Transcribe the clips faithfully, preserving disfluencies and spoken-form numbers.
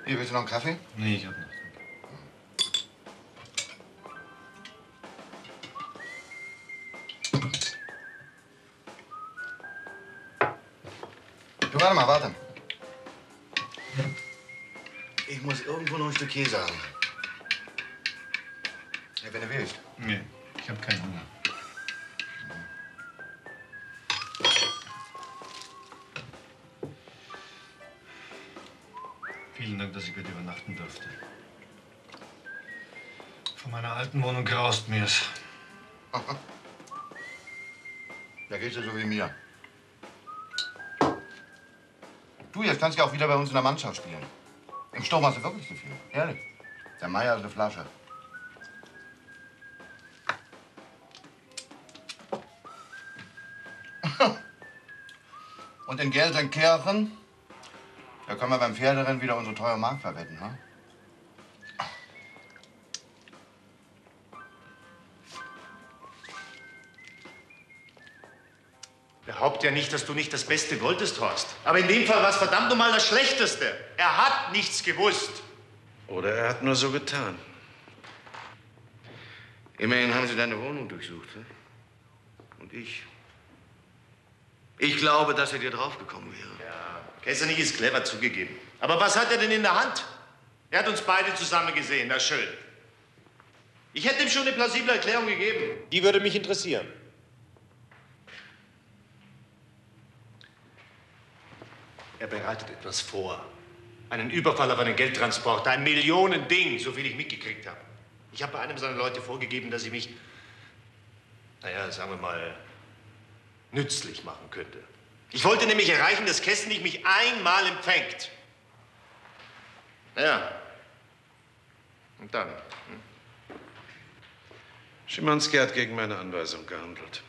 Hier, willst du noch einen Kaffee? Nee, ich hab noch. Du, warte mal, warte. Ich muss irgendwo noch ein Stück Käse haben. Ja, wenn du willst. Nee, ich hab keinen Hunger. Vielen Dank, dass ich bei dir übernachten durfte. Von meiner alten Wohnung graust mir's. Da geht's ja so wie mir. Du, jetzt kannst du ja auch wieder bei uns in der Mannschaft spielen. Im Sturm hast du wirklich zu viel. Ehrlich. Der Meier ist eine Flasche. Und in Gelsenkirchen, da können wir beim Pferderennen wieder unsere teure Mark verwetten, ha? Behaupte ja nicht, dass du nicht das Beste wolltest, Horst. Aber in dem Fall war es verdammt nochmal das Schlechteste. Er hat nichts gewusst. Oder er hat nur so getan. Immerhin haben sie deine Wohnung durchsucht, hm? Und ich? Ich glaube, dass er dir draufgekommen wäre. Ja, Kessenich ist clever zugegeben. Aber was hat er denn in der Hand? Er hat uns beide zusammen gesehen, na schön. Ich hätte ihm schon eine plausible Erklärung gegeben. Die würde mich interessieren. Er bereitet etwas vor. Einen Überfall auf einen Geldtransporter, ein Millionending, so viel ich mitgekriegt habe. Ich habe bei einem seiner Leute vorgegeben, dass ich mich, naja, sagen wir mal, nützlich machen könnte. Ich wollte nämlich erreichen, dass Kessenich mich einmal empfängt. Ja. Und dann? Hm? Schimanski hat gegen meine Anweisung gehandelt.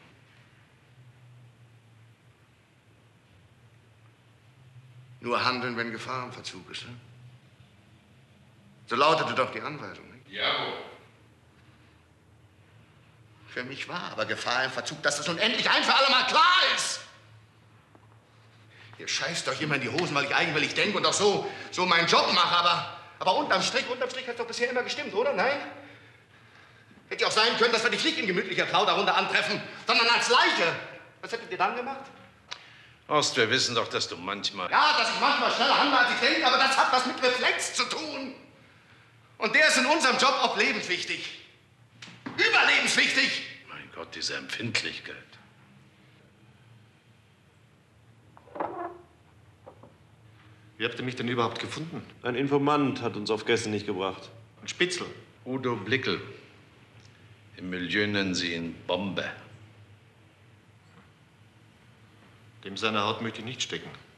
Nur handeln, wenn Gefahr im Verzug ist, ne? So lautete doch die Anweisung, nicht? Jawohl. Für mich war aber Gefahr im Verzug, dass das nun endlich ein für alle Mal klar ist. Ihr scheißt doch immer in die Hosen, weil ich eigenwillig denke und auch so, so meinen Job mache, aber, aber unterm Strich, unterm Strich hat doch bisher immer gestimmt, oder? Nein? Hätte ja auch sein können, dass wir dich nicht in gemütlicher Plauderrunde antreffen, sondern als Leiche. Was hättet ihr dann gemacht? Horst, wir wissen doch, dass du manchmal... Ja, dass ich manchmal schneller handle, als ich denke, aber das hat was mit Reflex zu tun. Und der ist in unserem Job auch lebenswichtig. Überlebenswichtig. Mein Gott, diese Empfindlichkeit. Wie habt ihr mich denn überhaupt gefunden? Ein Informant hat uns auf Kessenich gebracht. Ein Spitzel. Udo Blickel. Im Milieu nennen sie ihn Bombe. Dem seine Haut möchte ich nicht stecken.